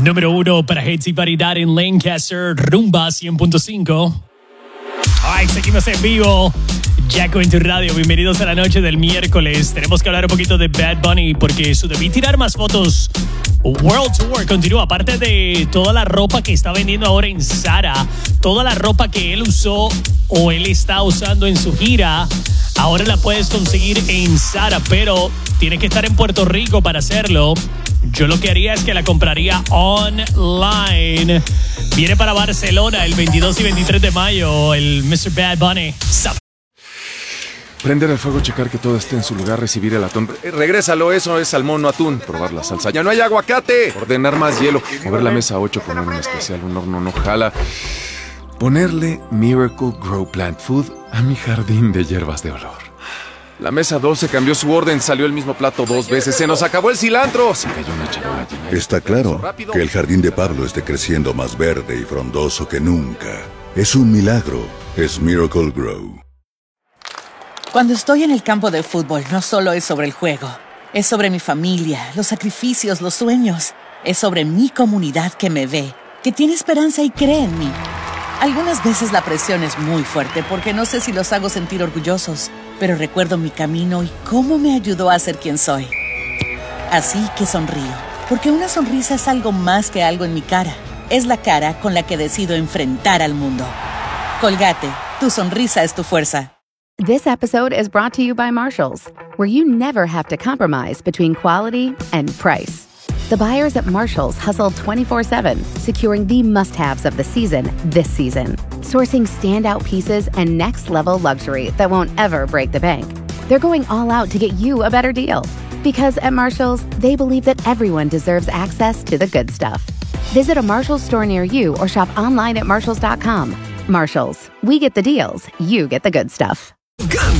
Número 1 para Hits y Variedad en Lancaster, Rumba 100.5. Ay, seguimos en vivo. Jacko en tu radio, bienvenidos a la noche del miércoles. Tenemos que hablar un poquito de Bad Bunny porque su debí tirar más fotos World Tour continúa. Aparte de toda la ropa que está vendiendo ahora en Zara, toda la ropa que él usó o él está usando en su gira, ahora la puedes conseguir en Zara, pero tienes que estar en Puerto Rico para hacerlo. Yo lo que haría es que la compraría online. Viene para Barcelona el 22 y 23 de mayo, el Mr. Bad Bunny. Prender el fuego, checar que todo esté en su lugar, recibir el atún. Regrésalo, eso es salmón, no atún. Probar la salsa. ¡Ya no hay aguacate! Ordenar más hielo. Mover la mesa 8, poner un especial, un horno no jala. Ponerle Miracle Grow Plant Food a mi jardín de hierbas de olor. La mesa 12 cambió su orden, salió el mismo plato 2 veces. ¡Se nos acabó el cilantro! Se cayó una charola llena. Está claro que el jardín de Pablo esté creciendo más verde y frondoso que nunca. Es un milagro. Es Miracle Grow. Cuando estoy en el campo de fútbol, no solo es sobre el juego. Es sobre mi familia, los sacrificios, los sueños. Es sobre mi comunidad que me ve, que tiene esperanza y cree en mí. Algunas veces la presión es muy fuerte porque no sé si los hago sentir orgullosos, pero recuerdo mi camino y cómo me ayudó a ser quien soy. Así que sonrío, porque una sonrisa es algo más que algo en mi cara. Es la cara con la que decido enfrentar al mundo. Colgate, tu sonrisa es tu fuerza. This episode is brought to you by Marshalls, where you never have to compromise between quality and price. The buyers at Marshalls hustle 24/7, securing the must-haves of the season this season. Sourcing standout pieces and next-level luxury that won't ever break the bank. They're going all out to get you a better deal. Because at Marshalls, they believe that everyone deserves access to the good stuff. Visit a Marshalls store near you or shop online at marshalls.com. Marshalls, we get the deals, you get the good stuff.